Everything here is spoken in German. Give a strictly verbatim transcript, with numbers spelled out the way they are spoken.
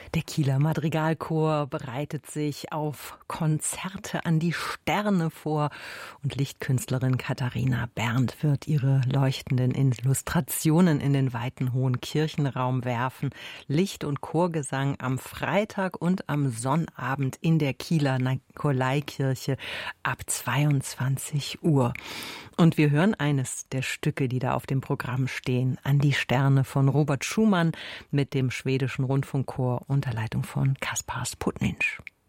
Der Kieler Madrigalchor bereitet sich auf Konzerte an die Sterne vor und Lichtkünstlerin Katharina Berndt wird ihre leuchtenden Illustrationen in den weiten hohen Kirchenraum werfen. Licht- und Chorgesang am Freitag und am Sonnabend in der Kieler Nikolaikirche ab zweiundzwanzig Uhr. Und wir hören eines der Stücke, die da auf dem Programm stehen, An die Sterne von Robert Schumann mit dem schwedischen Rundfunkchor unter Leitung von Kaspar Sputninch.